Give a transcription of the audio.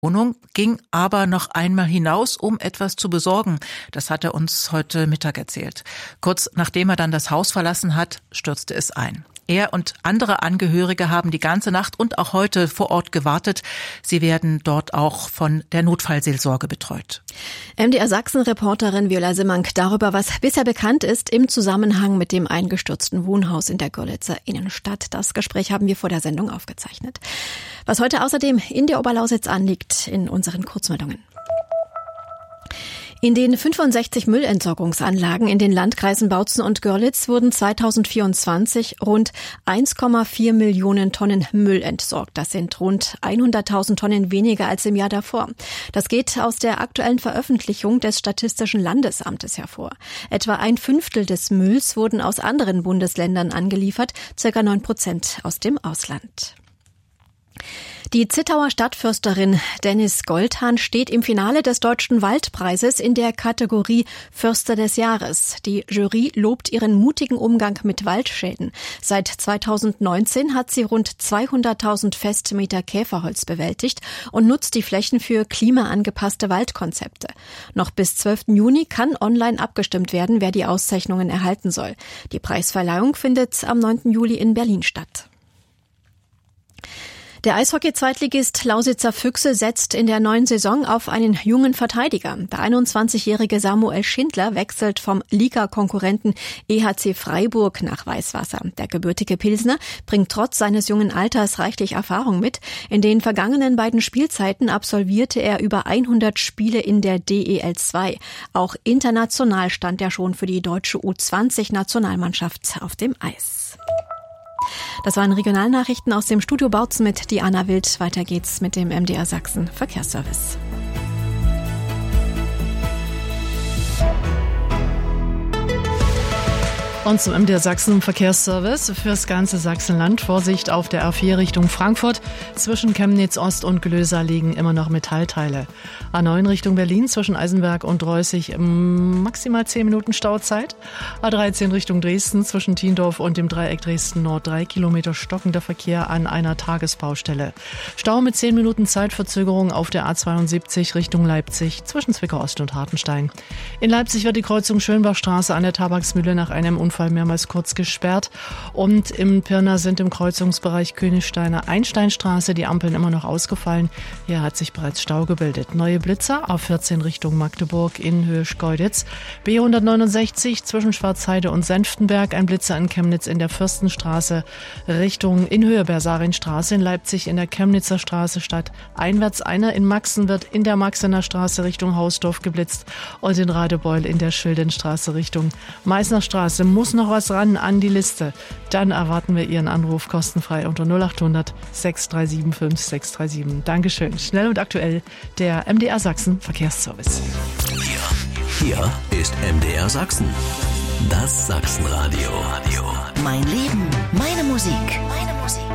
Wohnung, ging aber noch einmal hinaus, um etwas zu besorgen. Das hat er uns heute Mittag erzählt. Kurz nachdem er dann das Haus verlassen hat, stürzte es ein. Er und andere Angehörige haben die ganze Nacht und auch heute vor Ort gewartet. Sie werden dort auch von der Notfallseelsorge betreut. MDR Sachsen-Reporterin Viola Simmank darüber, was bisher bekannt ist im Zusammenhang mit dem eingestürzten Wohnhaus in der Görlitzer Innenstadt. Das Gespräch haben wir vor der Sendung aufgezeichnet. Was heute außerdem in der Oberlausitz anliegt, in unseren Kurzmeldungen. In den 65 Müllentsorgungsanlagen in den Landkreisen Bautzen und Görlitz wurden 2024 rund 1,4 Millionen Tonnen Müll entsorgt. Das sind rund 100.000 Tonnen weniger als im Jahr davor. Das geht aus der aktuellen Veröffentlichung des Statistischen Landesamtes hervor. Etwa 1/5 des Mülls wurden aus anderen Bundesländern angeliefert, ca. 9% aus dem Ausland. Die Zittauer Stadtförsterin Dennis Goldhahn steht im Finale des Deutschen Waldpreises in der Kategorie Förster des Jahres. Die Jury lobt ihren mutigen Umgang mit Waldschäden. Seit 2019 hat sie rund 200.000 Festmeter Käferholz bewältigt und nutzt die Flächen für klimaangepasste Waldkonzepte. Noch bis 12. Juni kann online abgestimmt werden, wer die Auszeichnungen erhalten soll. Die Preisverleihung findet am 9. Juli in Berlin statt. Der Eishockey-Zweitligist Lausitzer Füchse setzt in der neuen Saison auf einen jungen Verteidiger. Der 21-jährige Samuel Schindler wechselt vom Liga-Konkurrenten EHC Freiburg nach Weißwasser. Der gebürtige Pilsner bringt trotz seines jungen Alters reichlich Erfahrung mit. In den vergangenen beiden Spielzeiten absolvierte er über 100 Spiele in der DEL 2. Auch international stand er schon für die deutsche U20-Nationalmannschaft auf dem Eis. Das waren Regionalnachrichten aus dem Studio Bautzen mit Diana Wild. Weiter geht's mit dem MDR Sachsen Verkehrsservice. Und zum MDR Sachsen Verkehrsservice fürs ganze Sachsenland. Vorsicht auf der A4 Richtung Frankfurt. Zwischen Chemnitz Ost und Glösa liegen immer noch Metallteile. A9 Richtung Berlin zwischen Eisenberg und Reußig maximal 10 Minuten Stauzeit. A13 Richtung Dresden zwischen Tiendorf und dem Dreieck Dresden Nord 3 Kilometer stockender Verkehr an einer Tagesbaustelle. Stau mit 10 Minuten Zeitverzögerung auf der A72 Richtung Leipzig zwischen Zwickau Ost und Hartenstein. In Leipzig wird die Kreuzung Schönbachstraße an der Tabaksmühle nach einem Unfall mehrmals kurz gesperrt. Und im Pirna sind im Kreuzungsbereich Königsteiner Einsteinstraße die Ampeln immer noch ausgefallen. Hier hat sich bereits Stau gebildet. Neue Blitzer A14 Richtung Magdeburg in Höhe Schkeuditz. B169 zwischen Schwarzheide und Senftenberg. Ein Blitzer in Chemnitz in der Fürstenstraße Richtung in Höhe Bersaringstraße. In Leipzig in der Chemnitzer Straße statt einwärts einer. In Maxen wird in der Maxener Straße Richtung Hausdorf geblitzt. Und in Radebeul in der Schildenstraße Richtung Meißner Straße muss noch was ran an die Liste. Dann erwarten wir Ihren Anruf kostenfrei unter 0800 637 5637. Dankeschön. Schnell und aktuell der MDR Sachsen Verkehrsservice. Hier ist MDR Sachsen. Das Sachsenradio. Mein Leben, meine Musik.